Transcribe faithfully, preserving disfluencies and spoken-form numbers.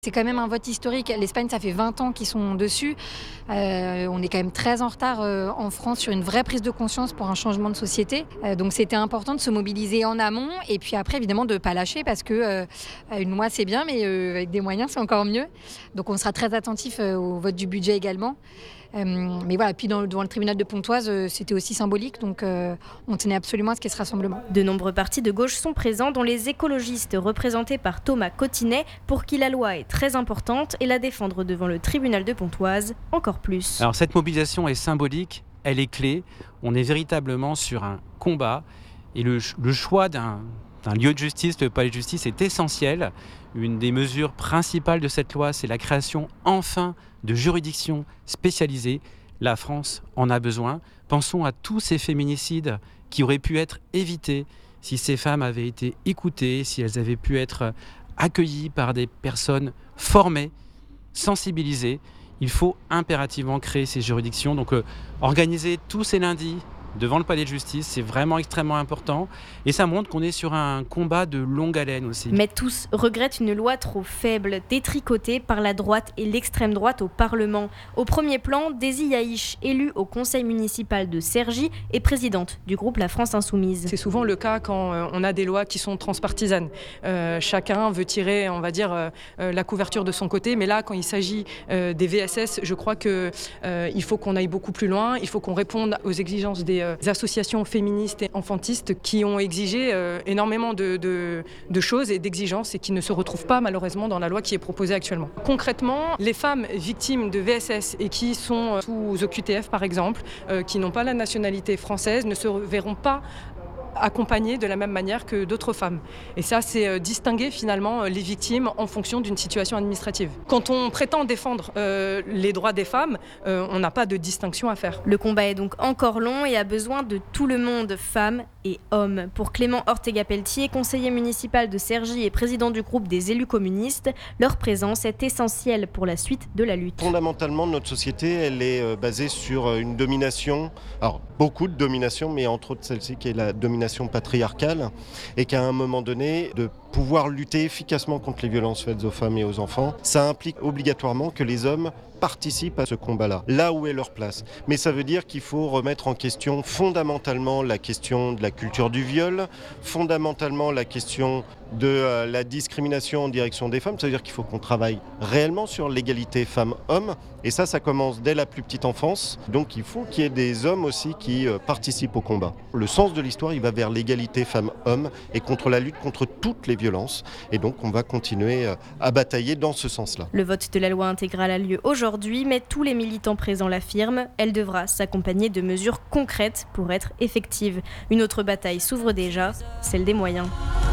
C'est quand même un vote historique. L'Espagne, ça fait vingt ans qu'ils sont dessus. Euh, on est quand même très en retard euh, en France sur une vraie prise de conscience pour un changement de société. Euh, donc c'était important de se mobiliser en amont et puis après évidemment de ne pas lâcher parce que euh, une loi c'est bien mais euh, avec des moyens c'est encore mieux. Donc on sera très attentif euh, au vote du budget également. Euh, mais voilà, puis dans, devant le tribunal de Pontoise, euh, c'était aussi symbolique, donc euh, on tenait absolument à ce qu'il y ait ce rassemblement. De nombreux partis de gauche sont présents, dont les écologistes représentés par Thomas Cotinet, pour qui la loi est très importante et la défendre devant le tribunal de Pontoise encore plus. Alors cette mobilisation est symbolique, elle est clé, on est véritablement sur un combat et le, le choix d'un, d'un lieu de justice, le palais de justice, est essentiel. Une des mesures principales de cette loi, c'est la création enfin de juridictions spécialisées. La France en a besoin. Pensons à tous ces féminicides qui auraient pu être évités si ces femmes avaient été écoutées, si elles avaient pu être accueillies par des personnes formées, sensibilisées. Il faut impérativement créer ces juridictions. Donc euh, organiser tous ces lundis devant le palais de justice, c'est vraiment extrêmement important. Et ça montre qu'on est sur un combat de longue haleine aussi. Mais tous regrettent une loi trop faible, détricotée par la droite et l'extrême droite au Parlement. Au premier plan, Daisy Yaïch, élue au conseil municipal de Cergy et présidente du groupe La France Insoumise. C'est souvent le cas quand euh, on a des lois qui sont transpartisanes. Euh, chacun veut tirer, on va dire, euh, la couverture de son côté. Mais là, quand il s'agit euh, des V S S, je crois qu'il euh, faut qu'on aille beaucoup plus loin. Il faut qu'on réponde aux exigences des Des associations féministes et enfantistes qui ont exigé euh, énormément de, de, de choses et d'exigences et qui ne se retrouvent pas malheureusement dans la loi qui est proposée actuellement. Concrètement, les femmes victimes de V S S et qui sont sous O Q T F par exemple, euh, qui n'ont pas la nationalité française, ne se verront pas accompagnées de la même manière que d'autres femmes. Et ça, c'est euh, distinguer finalement euh, les victimes en fonction d'une situation administrative. Quand on prétend défendre euh, les droits des femmes, euh, on n'a pas de distinction à faire. Le combat est donc encore long et a besoin de tout le monde, femmes et hommes. Pour Clément Ortega-Pelletier, conseiller municipal de Cergy et président du groupe des élus communistes, leur présence est essentielle pour la suite de la lutte. Fondamentalement, notre société, elle est euh, basée sur une domination, alors beaucoup de domination, mais entre autres celle-ci qui est la domination patriarcale et qu'à un moment donné, de pouvoir lutter efficacement contre les violences faites aux femmes et aux enfants, ça implique obligatoirement que les hommes participent à ce combat-là, là où est leur place. Mais ça veut dire qu'il faut remettre en question fondamentalement la question de la culture du viol, fondamentalement la question de euh, la discrimination en direction des femmes. Ça veut dire qu'il faut qu'on travaille réellement sur l'égalité femmes-hommes. Et ça, ça commence dès la plus petite enfance. Donc il faut qu'il y ait des hommes aussi qui euh, participent au combat. Le sens de l'histoire, il va vers l'égalité femmes-hommes et contre la lutte contre toutes les violences. Et donc on va continuer euh, à batailler dans ce sens-là. Le vote de la loi intégrale a lieu aujourd'hui, mais tous les militants présents l'affirment. Elle devra s'accompagner de mesures concrètes pour être effective. Une autre bataille s'ouvre déjà, celle des moyens.